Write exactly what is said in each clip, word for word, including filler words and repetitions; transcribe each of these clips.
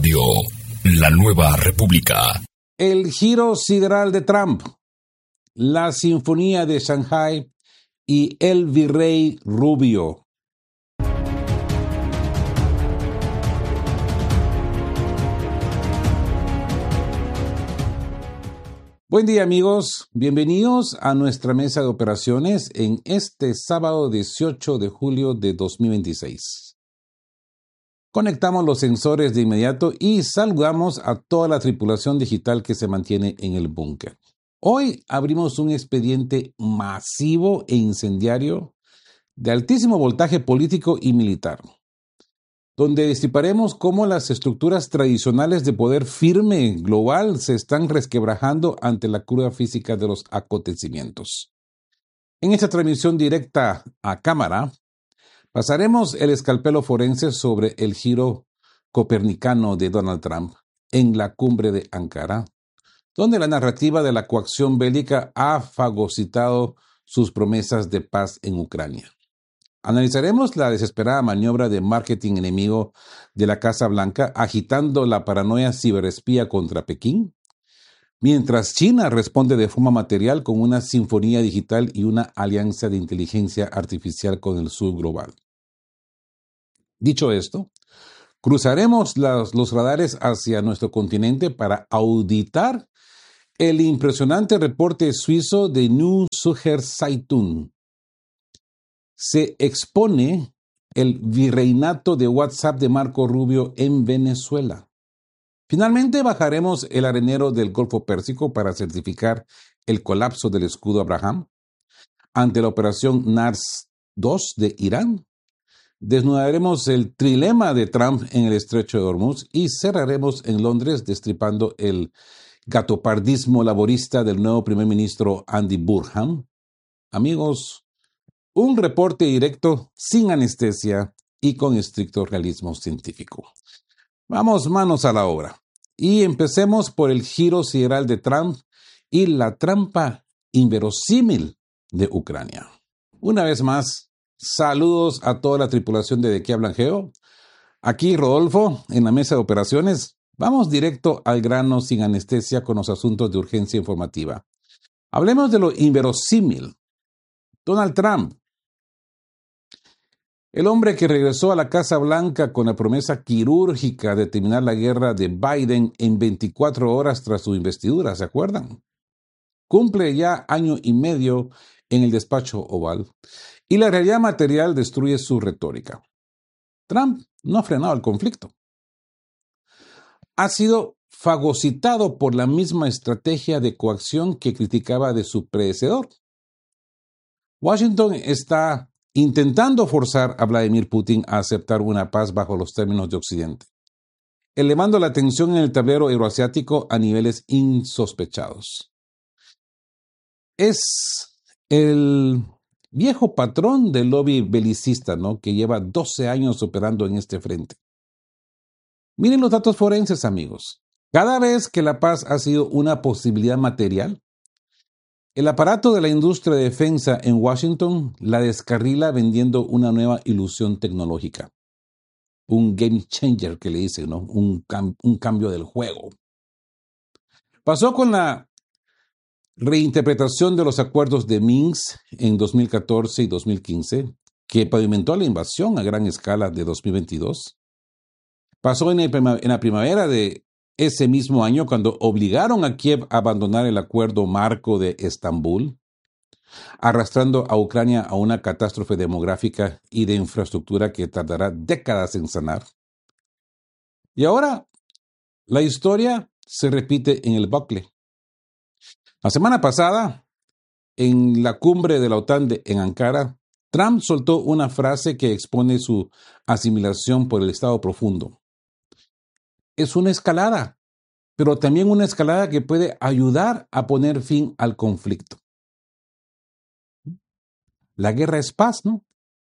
Radio, la nueva república. El giro sideral de Trump, la Sinfonía de Shanghái y el Virrey Rubio. Buen día, amigos, bienvenidos a nuestra mesa de operaciones en este sábado dieciocho de julio de dos mil veintiséis. Conectamos los sensores de inmediato y saludamos a toda la tripulación digital que se mantiene en el búnker. Hoy abrimos un expediente masivo e incendiario de altísimo voltaje político y militar, donde destriparemos cómo las estructuras tradicionales de poder firme global se están resquebrajando ante la cruda física de los acontecimientos. En esta transmisión directa a cámara, pasaremos el escalpelo forense sobre el giro copernicano de Donald Trump en la cumbre de Ankara, donde la narrativa de la coacción bélica ha fagocitado sus promesas de paz en Ucrania. Analizaremos la desesperada maniobra de marketing enemigo de la Casa Blanca agitando la paranoia ciberespía contra Pekín, mientras China responde de forma material con una sinfonía digital y una alianza de inteligencia artificial con el sur global. Dicho esto, cruzaremos las, los radares hacia nuestro continente para auditar el impresionante reporte suizo de Neue Zürcher Zeitung. Se expone el virreinato de WhatsApp de Marco Rubio en Venezuela. Finalmente bajaremos el arenero del Golfo Pérsico para certificar el colapso del escudo Abraham ante la operación Nars dos de Irán. Desnudaremos el trilema de Trump en el estrecho de Hormuz y cerraremos en Londres destripando el gatopardismo laborista del nuevo primer ministro Andy Burnham. Amigos, un reporte directo, sin anestesia y con estricto realismo científico. Vamos manos a la obra y empecemos por el giro sideral de Trump y la trampa inverosímil de Ucrania. Una vez más, saludos a toda la tripulación de De Qué Hablan Geo. Aquí Rodolfo, en la mesa de operaciones. Vamos directo al grano sin anestesia con los asuntos de urgencia informativa. Hablemos de lo inverosímil. Donald Trump, el hombre que regresó a la Casa Blanca con la promesa quirúrgica de terminar la guerra de Biden en veinticuatro horas tras su investidura, ¿se acuerdan? Cumple ya año y medio en el despacho oval y la realidad material destruye su retórica. Trump no ha frenado el conflicto. Ha sido fagocitado por la misma estrategia de coacción que criticaba de su predecesor. Washington está intentando forzar a Vladimir Putin a aceptar una paz bajo los términos de Occidente, elevando la tensión en el tablero euroasiático a niveles insospechados. Es el viejo patrón del lobby belicista, ¿no?, que lleva doce años operando en este frente. Miren los datos forenses, amigos. Cada vez que la paz ha sido una posibilidad material, el aparato de la industria de defensa en Washington la descarrila vendiendo una nueva ilusión tecnológica. Un game changer que le dicen, ¿no? Un, cam- un cambio del juego. Pasó con la reinterpretación de los acuerdos de Minsk en dos mil catorce y dos mil quince, que pavimentó la invasión a gran escala de dos mil veintidós. Pasó en, el prima- en la primavera de ese mismo año cuando obligaron a Kiev a abandonar el acuerdo marco de Estambul, arrastrando a Ucrania a una catástrofe demográfica y de infraestructura que tardará décadas en sanar. Y ahora la historia se repite en el bucle. La semana pasada, en la cumbre de la OTAN de, en Ankara, Trump soltó una frase que expone su asimilación por el Estado profundo. Es una escalada, pero también una escalada que puede ayudar a poner fin al conflicto. La guerra es paz, ¿no?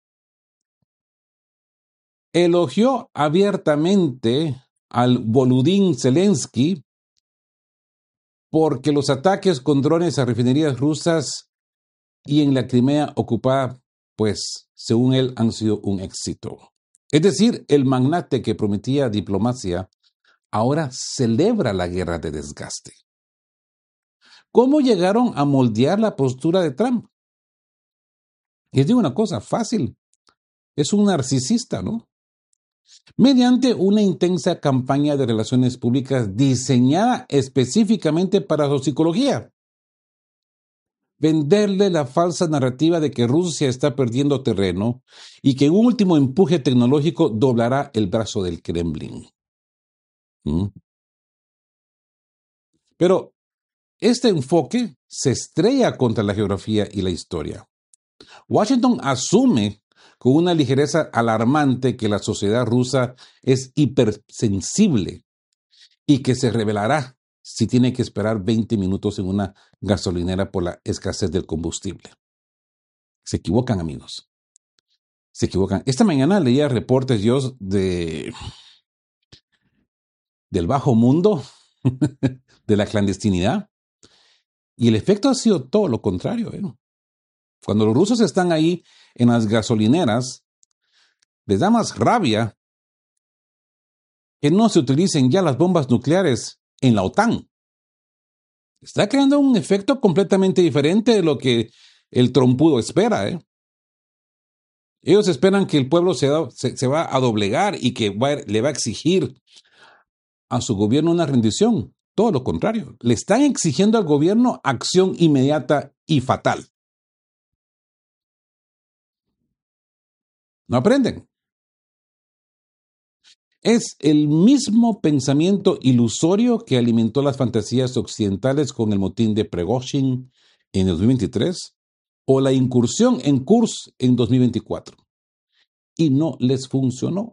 Elogió abiertamente al Volodín Zelensky porque los ataques con drones a refinerías rusas y en la Crimea ocupada, pues, según él, han sido un éxito. Es decir, el magnate que prometía diplomacia ahora celebra la guerra de desgaste. ¿Cómo llegaron a moldear la postura de Trump? Les digo una cosa, fácil. Es un narcisista, ¿no? Mediante una intensa campaña de relaciones públicas diseñada específicamente para su psicología. Venderle la falsa narrativa de que Rusia está perdiendo terreno y que en un último empuje tecnológico doblará el brazo del Kremlin. ¿Mm? Pero este enfoque se estrella contra la geografía y la historia. Washington asume con una ligereza alarmante que la sociedad rusa es hipersensible y que se revelará si tiene que esperar veinte minutos en una gasolinera por la escasez del combustible. Se equivocan, amigos. Se equivocan. Esta mañana leía reportes yo de, del bajo mundo, de la clandestinidad, y el efecto ha sido todo lo contrario. ¿eh? Cuando los rusos están ahí en las gasolineras, les da más rabia que no se utilicen ya las bombas nucleares en la OTAN. Está creando un efecto completamente diferente de lo que el trompudo espera. ¿eh? Ellos esperan que el pueblo se, da, se, se va a doblegar y que va, le va a exigir a su gobierno una rendición. Todo lo contrario. Le están exigiendo al gobierno acción inmediata y fatal. No aprenden. Es el mismo pensamiento ilusorio que alimentó las fantasías occidentales con el motín de Prigozhin en dos mil veintitrés o la incursión en Kursk en dos mil veinticuatro. Y no les funcionó.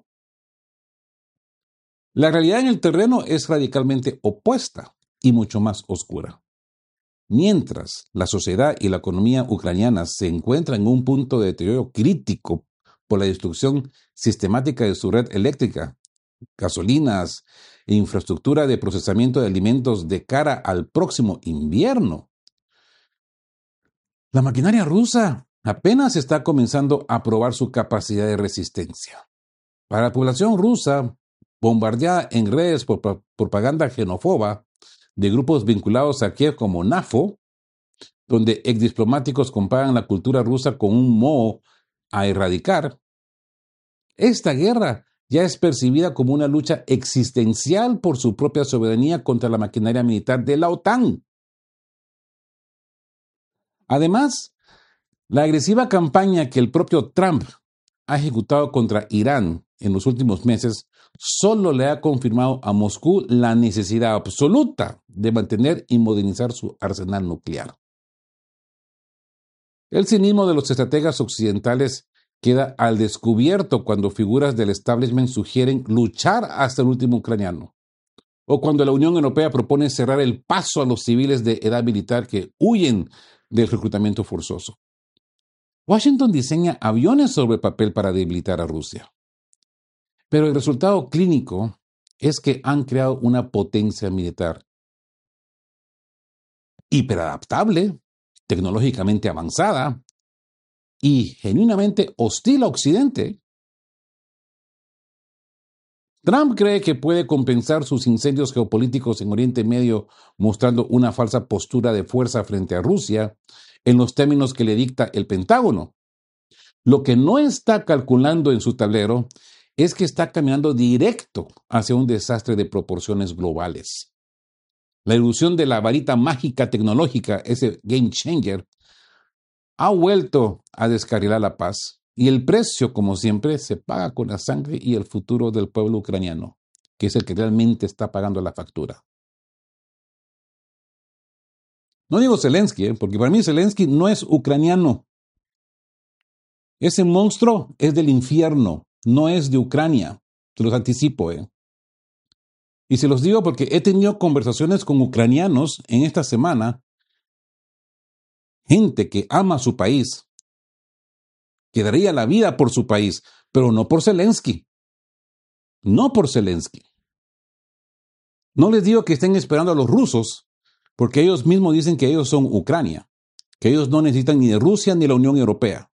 La realidad en el terreno es radicalmente opuesta y mucho más oscura. Mientras la sociedad y la economía ucranianas se encuentran en un punto de deterioro crítico por la destrucción sistemática de su red eléctrica, gasolinas e infraestructura de procesamiento de alimentos de cara al próximo invierno, la maquinaria rusa apenas está comenzando a probar su capacidad de resistencia. Para la población rusa, bombardeada en redes por propaganda xenófoba de grupos vinculados a Kiev como NAFO, donde exdiplomáticos comparan la cultura rusa con un moho a erradicar, esta guerra ya es percibida como una lucha existencial por su propia soberanía contra la maquinaria militar de la OTAN. Además, la agresiva campaña que el propio Trump ha ejecutado contra Irán en los últimos meses solo le ha confirmado a Moscú la necesidad absoluta de mantener y modernizar su arsenal nuclear. El cinismo de los estrategas occidentales queda al descubierto cuando figuras del establishment sugieren luchar hasta el último ucraniano, o cuando la Unión Europea propone cerrar el paso a los civiles de edad militar que huyen del reclutamiento forzoso. Washington diseña aviones sobre papel para debilitar a Rusia. Pero el resultado clínico es que han creado una potencia militar hiperadaptable, tecnológicamente avanzada y genuinamente hostil a Occidente. Trump cree que puede compensar sus incendios geopolíticos en Oriente Medio mostrando una falsa postura de fuerza frente a Rusia en los términos que le dicta el Pentágono. Lo que no está calculando en su tablero es que está caminando directo hacia un desastre de proporciones globales. La ilusión de la varita mágica tecnológica, ese game changer, ha vuelto a descarrilar la paz y el precio, como siempre, se paga con la sangre y el futuro del pueblo ucraniano, que es el que realmente está pagando la factura. No digo Zelensky, ¿eh? porque para mí Zelensky no es ucraniano. Ese monstruo es del infierno, no es de Ucrania. Se los anticipo. ¿eh? Y se los digo porque he tenido conversaciones con ucranianos en esta semana, gente que ama su país, que daría la vida por su país, pero no por Zelensky. No por Zelensky. No les digo que estén esperando a los rusos, porque ellos mismos dicen que ellos son Ucrania, que ellos no necesitan ni de Rusia ni la Unión Europea.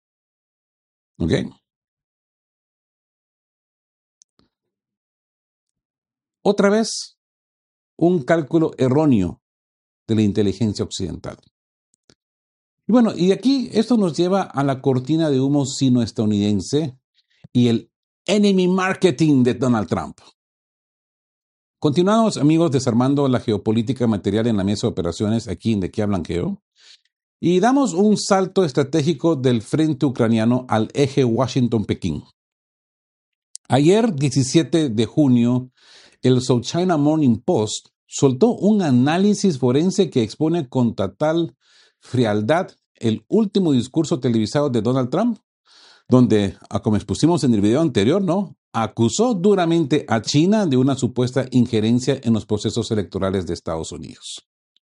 ¿Ok? Otra vez, un cálculo erróneo de la inteligencia occidental. Y bueno, y aquí esto nos lleva a la cortina de humo sino-estadounidense y el enemy marketing de Donald Trump. Continuamos, amigos, desarmando la geopolítica material en la mesa de operaciones aquí en De Qué Blanqueo. Y damos un salto estratégico del frente ucraniano al eje Washington-Pekín. Ayer, diecisiete de junio, el South China Morning Post soltó un análisis forense que expone con total frialdad el último discurso televisado de Donald Trump, donde, como expusimos en el video anterior, ¿no?, acusó duramente a China de una supuesta injerencia en los procesos electorales de Estados Unidos.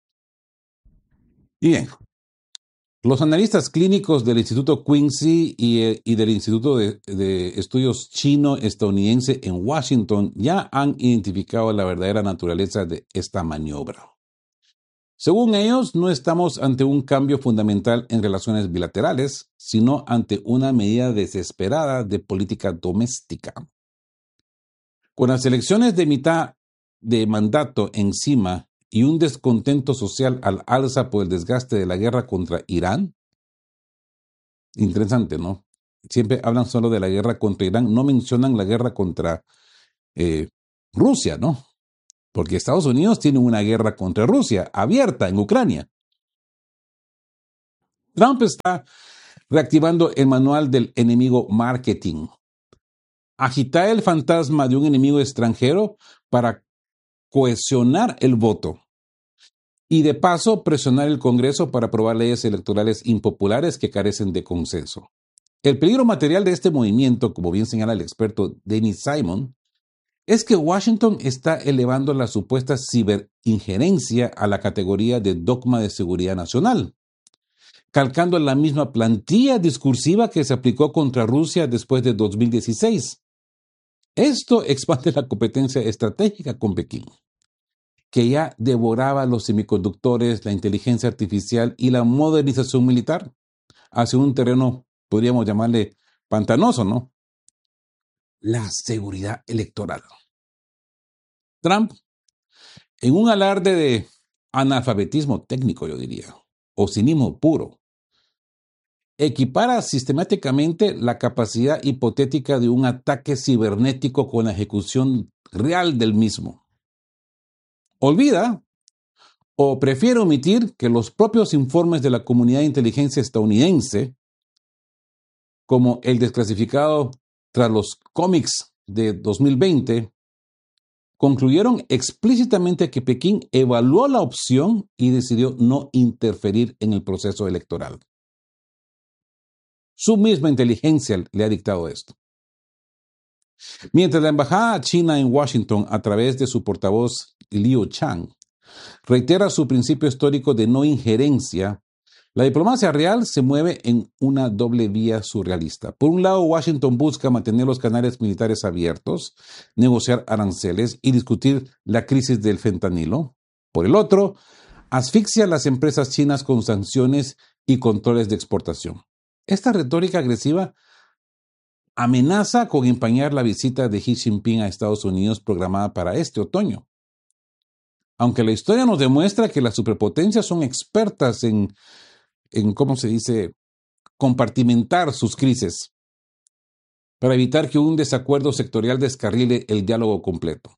Y bien, los analistas clínicos del Instituto Quincy y, y del Instituto de, de Estudios Chino-Estadounidense en Washington ya han identificado la verdadera naturaleza de esta maniobra. Según ellos, no estamos ante un cambio fundamental en relaciones bilaterales, sino ante una medida desesperada de política doméstica. Con las elecciones de mitad de mandato encima y un descontento social al alza por el desgaste de la guerra contra Irán. Interesante, ¿no? Siempre hablan solo de la guerra contra Irán, no mencionan la guerra contra eh, Rusia, ¿no? Porque Estados Unidos tiene una guerra contra Rusia, abierta en Ucrania. Trump está reactivando el manual del enemigo marketing. Agitar el fantasma de un enemigo extranjero para cohesionar el voto. Y de paso, presionar el Congreso para aprobar leyes electorales impopulares que carecen de consenso. El peligro material de este movimiento, como bien señala el experto Dennis Simon, es que Washington está elevando la supuesta ciberinjerencia a la categoría de dogma de seguridad nacional, calcando la misma plantilla discursiva que se aplicó contra Rusia después de dos mil dieciséis. Esto expande la competencia estratégica con Pekín, que ya devoraba los semiconductores, la inteligencia artificial y la modernización militar hacia un terreno, podríamos llamarle pantanoso, ¿no? La seguridad electoral. Trump, en un alarde de analfabetismo técnico, yo diría, o cinismo puro, equipara sistemáticamente la capacidad hipotética de un ataque cibernético con la ejecución real del mismo. Olvida o prefiere omitir que los propios informes de la comunidad de inteligencia estadounidense, como el desclasificado tras los cómics de dos mil veinte, concluyeron explícitamente que Pekín evaluó la opción y decidió no interferir en el proceso electoral. Su misma inteligencia le ha dictado esto. Mientras la embajada china en Washington, a través de su portavoz Liu Chang, reitera su principio histórico de no injerencia, la diplomacia real se mueve en una doble vía surrealista. Por un lado, Washington busca mantener los canales militares abiertos, negociar aranceles y discutir la crisis del fentanilo. Por el otro, asfixia a las empresas chinas con sanciones y controles de exportación. Esta retórica agresiva amenaza con empañar la visita de Xi Jinping a Estados Unidos programada para este otoño. Aunque la historia nos demuestra que las superpotencias son expertas en, en ¿cómo se dice?, compartimentar sus crisis para evitar que un desacuerdo sectorial descarrile el diálogo completo.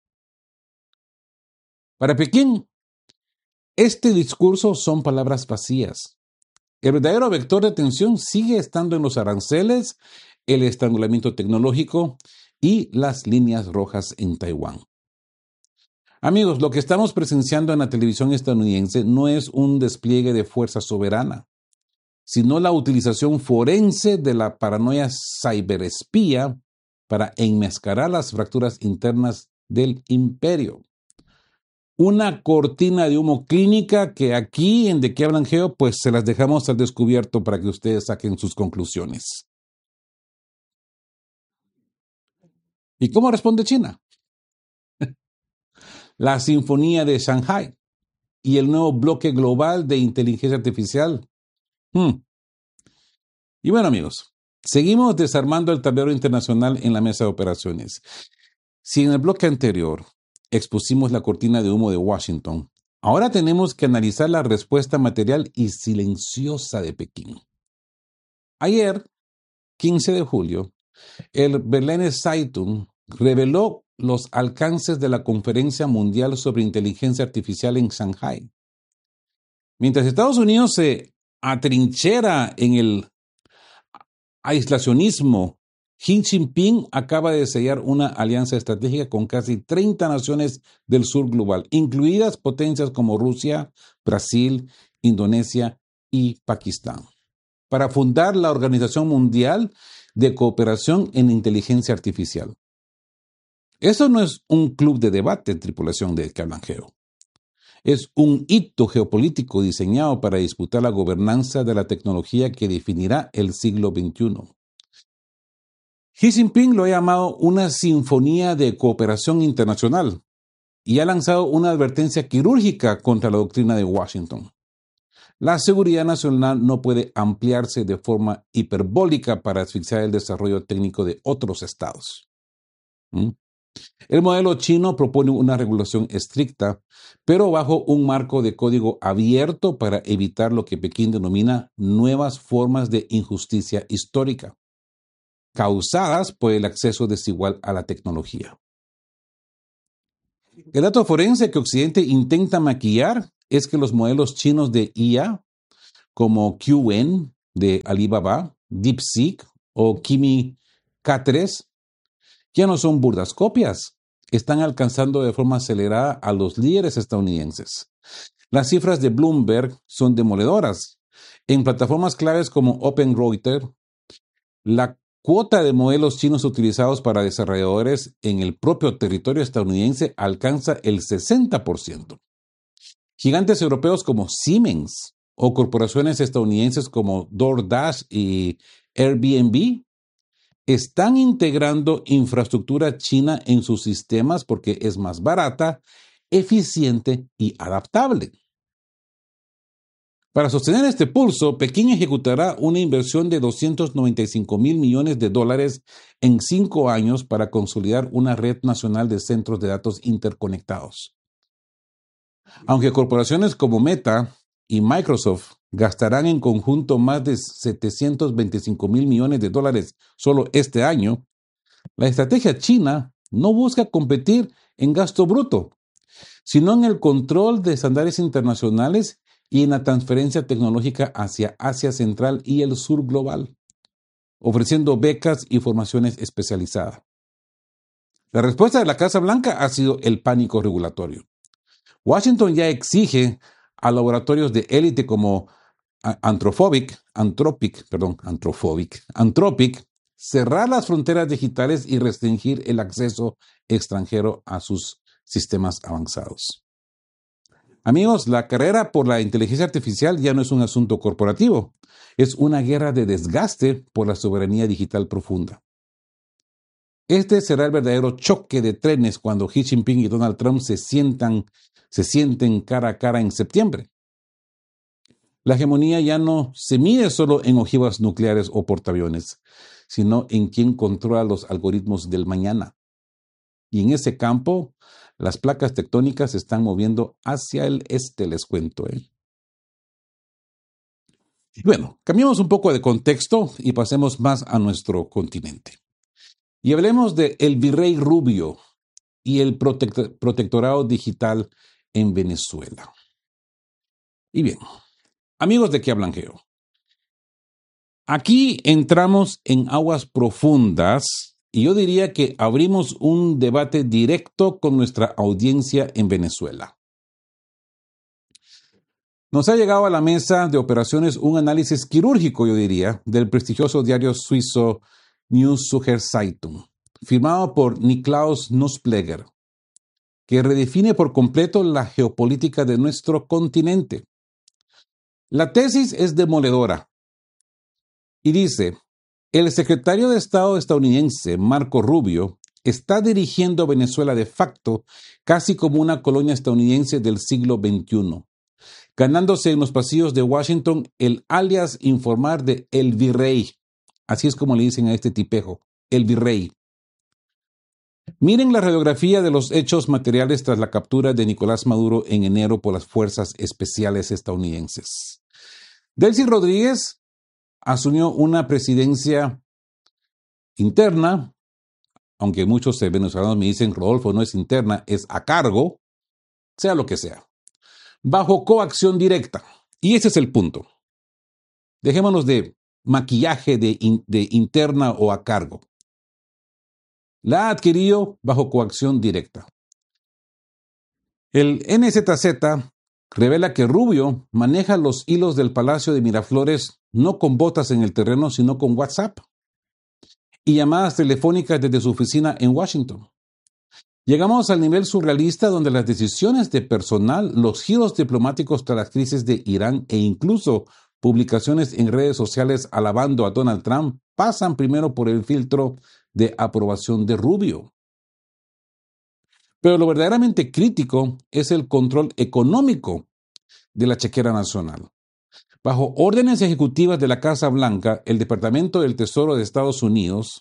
Para Pekín, este discurso son palabras vacías. El verdadero vector de tensión sigue estando en los aranceles, el estrangulamiento tecnológico y las líneas rojas en Taiwán. Amigos, lo que estamos presenciando en la televisión estadounidense no es un despliegue de fuerza soberana, sino la utilización forense de la paranoia ciberespía para enmascarar las fracturas internas del imperio. Una cortina de humo clínica que aquí en De Qué Blanqueo pues se las dejamos al descubierto para que ustedes saquen sus conclusiones. ¿Y cómo responde China? La Sinfonía de Shanghái y el nuevo bloque global de inteligencia artificial. Hmm. Y bueno, amigos, seguimos desarmando el tablero internacional en la mesa de operaciones. Si en el bloque anterior expusimos la cortina de humo de Washington. Ahora tenemos que analizar la respuesta material y silenciosa de Pekín. Ayer, quince de julio, el Berliner Zeitung reveló los alcances de la Conferencia Mundial sobre Inteligencia Artificial en Shanghái. Mientras Estados Unidos se atrinchera en el aislacionismo, Xi Jinping acaba de sellar una alianza estratégica con casi treinta naciones del sur global, incluidas potencias como Rusia, Brasil, Indonesia y Pakistán, para fundar la Organización Mundial de Cooperación en Inteligencia Artificial. Eso no es un club de debate, tripulación de que hablan geo. Es un hito geopolítico diseñado para disputar la gobernanza de la tecnología que definirá el siglo veintiuno. Xi Jinping lo ha llamado una sinfonía de cooperación internacional y ha lanzado una advertencia quirúrgica contra la doctrina de Washington. La seguridad nacional no puede ampliarse de forma hiperbólica para asfixiar el desarrollo técnico de otros estados. ¿Mm? El modelo chino propone una regulación estricta, pero bajo un marco de código abierto para evitar lo que Pekín denomina nuevas formas de injusticia histórica, causadas por el acceso desigual a la tecnología. El dato forense que Occidente intenta maquillar es que los modelos chinos de I A, como Q N de Alibaba, DeepSeek o Kimi K tres, ya no son burdas copias. Están alcanzando de forma acelerada a los líderes estadounidenses. Las cifras de Bloomberg son demoledoras. En plataformas claves como OpenRouter, la cuota de modelos chinos utilizados para desarrolladores en el propio territorio estadounidense alcanza el sesenta por ciento. Gigantes europeos como Siemens o corporaciones estadounidenses como DoorDash y Airbnb están integrando infraestructura china en sus sistemas porque es más barata, eficiente y adaptable. Para sostener este pulso, Pekín ejecutará una inversión de doscientos noventa y cinco mil millones de dólares en cinco años para consolidar una red nacional de centros de datos interconectados. Aunque corporaciones como Meta y Microsoft gastarán en conjunto más de setecientos veinticinco mil millones de dólares solo este año, la estrategia china no busca competir en gasto bruto, sino en el control de estándares internacionales y en la transferencia tecnológica hacia Asia Central y el sur global, ofreciendo becas y formaciones especializadas. La respuesta de la Casa Blanca ha sido el pánico regulatorio. Washington ya exige a laboratorios de élite como Anthropic, Anthropic, perdón, Anthropic, Anthropic, cerrar las fronteras digitales y restringir el acceso extranjero a sus sistemas avanzados. Amigos, la carrera por la inteligencia artificial ya no es un asunto corporativo, es una guerra de desgaste por la soberanía digital profunda. Este será el verdadero choque de trenes cuando Xi Jinping y Donald Trump se sientan, se sienten cara a cara en septiembre. La hegemonía ya no se mide solo en ojivas nucleares o portaaviones, sino en quién controla los algoritmos del mañana. Y en ese campo, las placas tectónicas se están moviendo hacia el este, les cuento. ¿eh? Bueno, cambiemos un poco de contexto y pasemos más a nuestro continente. Y hablemos de el virrey Rubio y el protect- protectorado digital en Venezuela. Y bien, amigos de ¿Qué hablan geo? Aquí entramos en aguas profundas y yo diría que abrimos un debate directo con nuestra audiencia en Venezuela. Nos ha llegado a la mesa de operaciones un análisis quirúrgico, yo diría, del prestigioso diario suizo Neue Zeitung, firmado por Niklaus Nussbläger, que redefine por completo la geopolítica de nuestro continente. La tesis es demoledora y dice: el secretario de Estado estadounidense, Marco Rubio, está dirigiendo Venezuela de facto casi como una colonia estadounidense del siglo veintiuno, ganándose en los pasillos de Washington el alias informal de El Virrey. Así es como le dicen a este tipejo, El Virrey. Miren la radiografía de los hechos materiales tras la captura de Nicolás Maduro en enero por las fuerzas especiales estadounidenses. Delcy Rodríguez asumió una presidencia interna, aunque muchos venezolanos me dicen, Rodolfo, no es interna, es a cargo, sea lo que sea, bajo coacción directa. Y ese es el punto. Dejémonos de maquillaje de, in, de interna o a cargo. La ha adquirido bajo coacción directa. El N Z Z revela que Rubio maneja los hilos del Palacio de Miraflores no con botas en el terreno, sino con WhatsApp y llamadas telefónicas desde su oficina en Washington. Llegamos al nivel surrealista donde las decisiones de personal, los giros diplomáticos tras las crisis de Irán e incluso publicaciones en redes sociales alabando a Donald Trump pasan primero por el filtro de aprobación de Rubio. Pero lo verdaderamente crítico es el control económico de la chequera nacional. Bajo órdenes ejecutivas de la Casa Blanca, el Departamento del Tesoro de Estados Unidos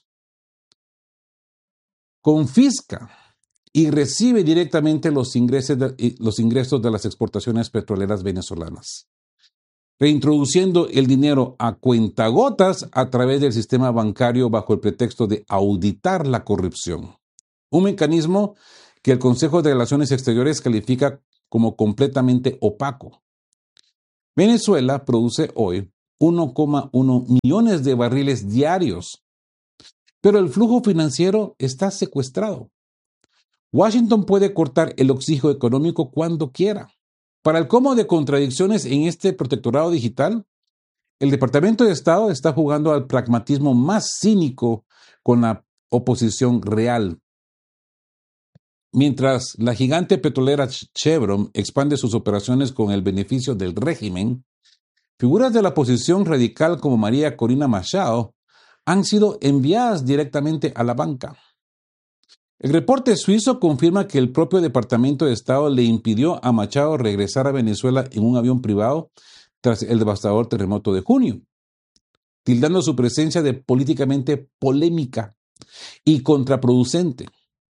confisca y recibe directamente los ingresos de, los ingresos de las exportaciones petroleras venezolanas, reintroduciendo el dinero a cuentagotas a través del sistema bancario bajo el pretexto de auditar la corrupción. Un mecanismo que el Consejo de Relaciones Exteriores califica como completamente opaco. Venezuela produce hoy uno coma uno millones de barriles diarios, pero el flujo financiero está secuestrado. Washington puede cortar el oxígeno económico cuando quiera. Para el colmo de contradicciones en este protectorado digital, el Departamento de Estado está jugando al pragmatismo más cínico con la oposición real. Mientras la gigante petrolera Chevron expande sus operaciones con el beneficio del régimen, figuras de la oposición radical como María Corina Machado han sido enviadas directamente a la banca. El reporte suizo confirma que el propio Departamento de Estado le impidió a Machado regresar a Venezuela en un avión privado tras el devastador terremoto de junio, tildando su presencia de políticamente polémica y contraproducente.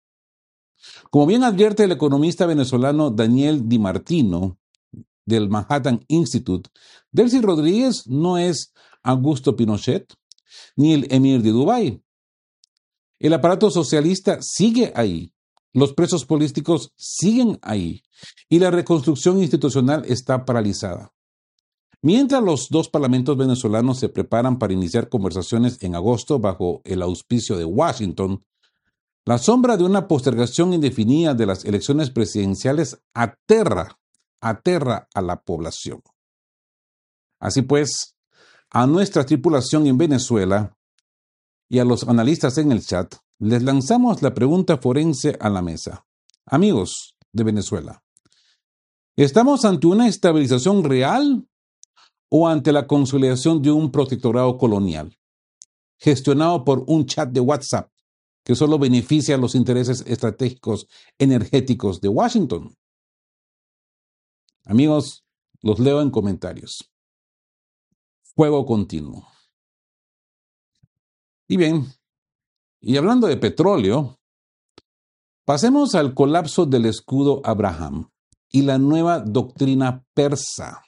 Como bien advierte el economista venezolano Daniel Di Martino del Manhattan Institute, Delcy Rodríguez no es Augusto Pinochet ni el emir de Dubái. El aparato socialista sigue ahí, los presos políticos siguen ahí y la reconstrucción institucional está paralizada. Mientras los dos parlamentos venezolanos se preparan para iniciar conversaciones en agosto bajo el auspicio de Washington, la sombra de una postergación indefinida de las elecciones presidenciales aterra, aterra a la población. Así pues, a nuestra tripulación en Venezuela y a los analistas en el chat, les lanzamos la pregunta forense a la mesa. Amigos de Venezuela, ¿estamos ante una estabilización real o ante la consolidación de un protectorado colonial, gestionado por un chat de WhatsApp que solo beneficia a los intereses estratégicos energéticos de Washington? Amigos, los leo en comentarios. Fuego continuo. Y bien, y hablando de petróleo, pasemos al colapso del escudo Abraham y la nueva doctrina persa.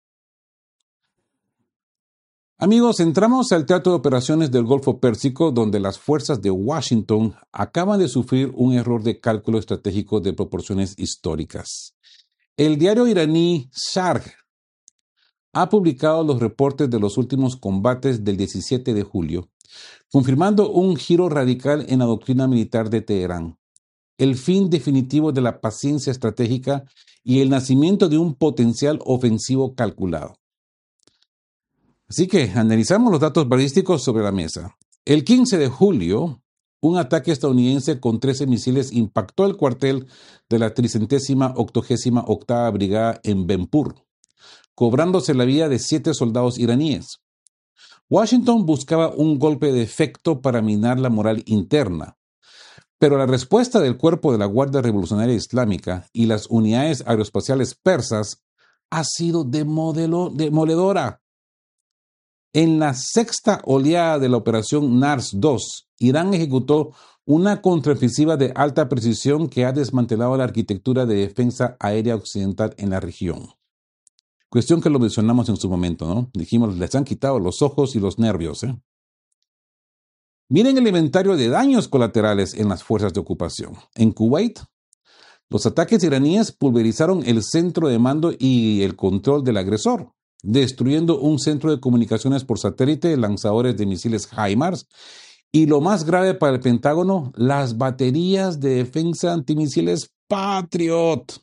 Amigos, entramos al teatro de operaciones del Golfo Pérsico, donde las fuerzas de Washington acaban de sufrir un error de cálculo estratégico de proporciones históricas. El diario iraní Sharq ha publicado los reportes de los últimos combates del diecisiete de julio, confirmando un giro radical en la doctrina militar de Teherán, el fin definitivo de la paciencia estratégica y el nacimiento de un potencial ofensivo calculado. Así que analizamos los datos balísticos sobre la mesa. El quince de julio, un ataque estadounidense con trece misiles impactó el cuartel de la tricentésima octogésima octava brigada en Benpur, cobrándose la vida de siete soldados iraníes. Washington buscaba un golpe de efecto para minar la moral interna, pero la respuesta del cuerpo de la Guardia Revolucionaria Islámica y las unidades aeroespaciales persas ha sido demodelo, demoledora. En la sexta oleada de la operación N A R S dos, Irán ejecutó una contraofensiva de alta precisión que ha desmantelado la arquitectura de defensa aérea occidental en la región. Cuestión que lo mencionamos en su momento, ¿no? Dijimos, les han quitado los ojos y los nervios, ¿eh? Miren el inventario de daños colaterales en las fuerzas de ocupación. En Kuwait, los ataques iraníes pulverizaron el centro de mando y el control del agresor, destruyendo un centro de comunicaciones por satélite, lanzadores de misiles HIMARS y, lo más grave para el Pentágono, las baterías de defensa antimisiles Patriot.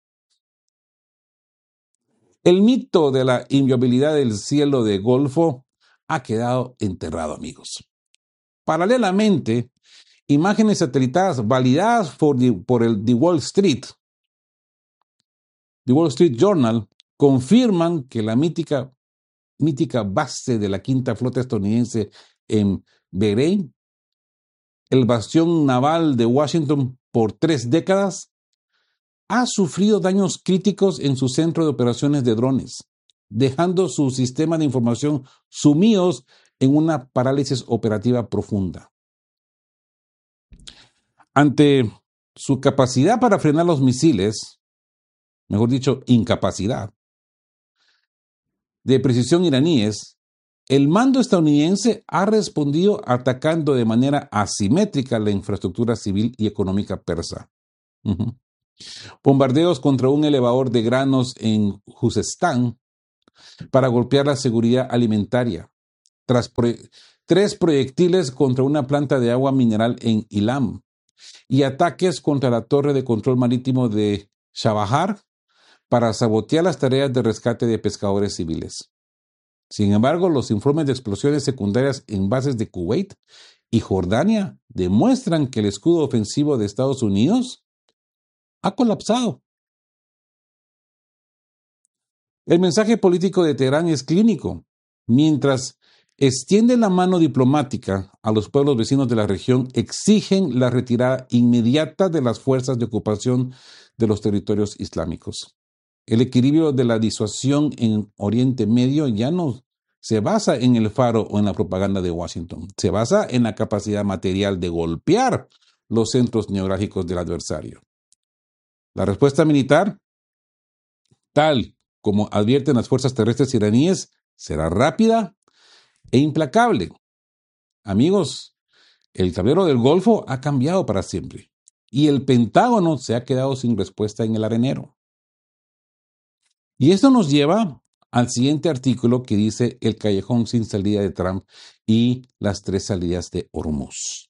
El mito de la inviolabilidad del cielo de Golfo ha quedado enterrado, amigos. Paralelamente, imágenes satelitales validadas por, por el The Wall Street, The Wall Street Journal, confirman que la mítica, mítica base de la quinta flota estadounidense en Bahrein, el bastión naval de Washington por tres décadas, ha sufrido daños críticos en su centro de operaciones de drones, dejando su sistema de información sumidos en una parálisis operativa profunda. Ante su capacidad para frenar los misiles, mejor dicho, incapacidad, de precisión iraníes, el mando estadounidense ha respondido atacando de manera asimétrica la infraestructura civil y económica persa. Uh-huh. Bombardeos contra un elevador de granos en Juzestán para golpear la seguridad alimentaria. Tras pro- tres proyectiles contra una planta de agua mineral en Ilam y ataques contra la torre de control marítimo de Chabahar para sabotear las tareas de rescate de pescadores civiles. Sin embargo, los informes de explosiones secundarias en bases de Kuwait y Jordania demuestran que el escudo ofensivo de Estados Unidos ha colapsado. El mensaje político de Teherán es clínico. Mientras extiende la mano diplomática a los pueblos vecinos de la región, exigen la retirada inmediata de las fuerzas de ocupación de los territorios islámicos. El equilibrio de la disuasión en Oriente Medio ya no se basa en el faro o en la propaganda de Washington. Se basa en la capacidad material de golpear los centros neurálgicos del adversario. La respuesta militar, tal como advierten las fuerzas terrestres iraníes, será rápida e implacable. Amigos, el tablero del Golfo ha cambiado para siempre y el Pentágono se ha quedado sin respuesta en el arenero. Y esto nos lleva al siguiente artículo que dice el callejón sin salida de Trump y las tres salidas de Hormuz.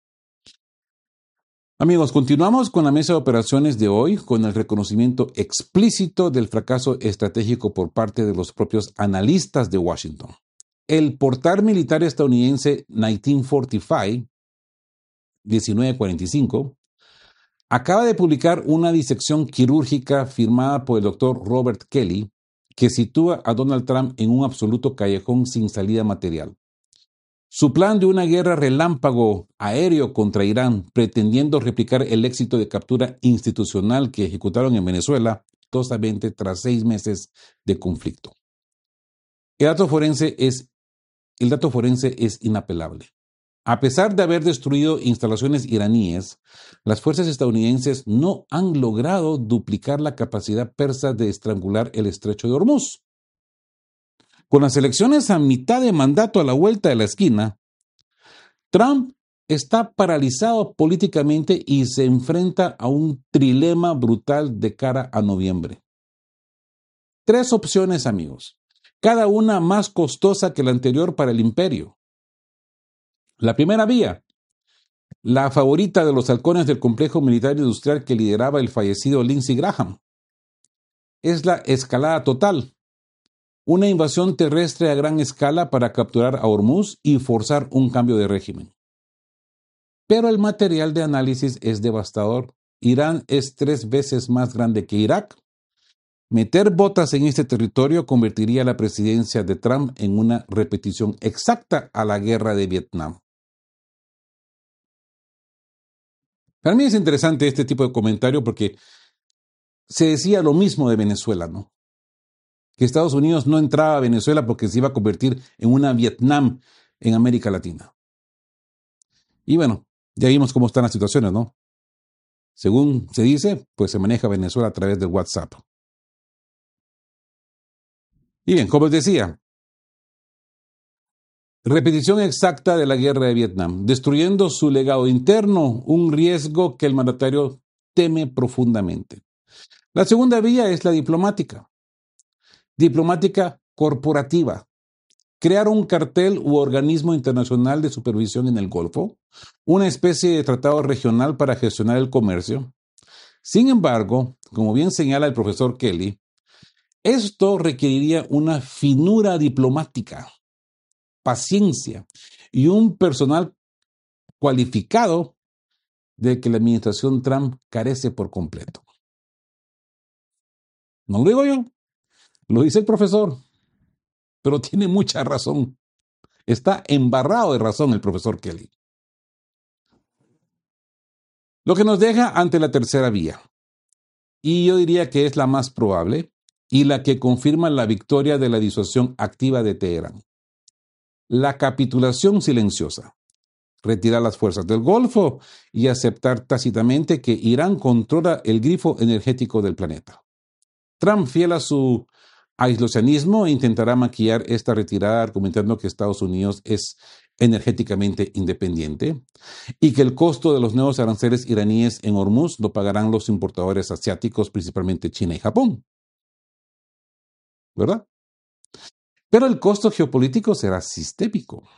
Amigos, continuamos con la mesa de operaciones de hoy con el reconocimiento explícito del fracaso estratégico por parte de los propios analistas de Washington. El portal militar estadounidense diecinueve cuarenta y cinco, diecinueve cuarenta y cinco, acaba de publicar una disección quirúrgica firmada por el doctor Robert Kelly que sitúa a Donald Trump en un absoluto callejón sin salida material. Su plan de una guerra relámpago aéreo contra Irán, pretendiendo replicar el éxito de captura institucional que ejecutaron en Venezuela, tosamente tras seis meses de conflicto. El dato forense es, el dato forense es inapelable. A pesar de haber destruido instalaciones iraníes, las fuerzas estadounidenses no han logrado duplicar la capacidad persa de estrangular el estrecho de Hormuz. Con las elecciones a mitad de mandato a la vuelta de la esquina, Trump está paralizado políticamente y se enfrenta a un trilema brutal de cara a noviembre. Tres opciones, amigos, cada una más costosa que la anterior para el imperio. La primera vía, la favorita de los halcones del complejo militar industrial que lideraba el fallecido Lindsey Graham, es la escalada total. Una invasión terrestre a gran escala para capturar a Hormuz y forzar un cambio de régimen. Pero el material de análisis es devastador. Irán es tres veces más grande que Irak. Meter botas en este territorio convertiría la presidencia de Trump en una repetición exacta a la guerra de Vietnam. Para mí es interesante este tipo de comentario porque se decía lo mismo de Venezuela, ¿no? Que Estados Unidos no entraba a Venezuela porque se iba a convertir en una Vietnam en América Latina. Y bueno, Ya vimos cómo están las situaciones, ¿no? Según se dice, pues se maneja Venezuela a través del WhatsApp. Y bien, como les decía, repetición exacta de la guerra de Vietnam, destruyendo su legado interno, un riesgo que el mandatario teme profundamente. La segunda vía es la diplomática. Diplomática corporativa. Crear un cartel u organismo internacional de supervisión en el Golfo, una especie de tratado regional para gestionar el comercio. Sin embargo, como bien señala el profesor Kelly, esto requeriría una finura diplomática, paciencia y un personal cualificado de que la administración Trump carece por completo. No lo digo yo, lo dice el profesor, pero tiene mucha razón. Está embarrado de razón el profesor Kelly. Lo que nos deja ante la tercera vía, y yo diría que es la más probable y la que confirma la victoria de la disuasión activa de Teherán. La capitulación silenciosa. Retirar las fuerzas del Golfo y aceptar tácitamente que Irán controla el grifo energético del planeta. Trump, fiel a su aislacionismo, intentará maquillar esta retirada argumentando que Estados Unidos es energéticamente independiente y que el costo de los nuevos aranceles iraníes en Hormuz lo pagarán los importadores asiáticos, principalmente China y Japón. ¿Verdad? Pero el costo geopolítico será sistémico.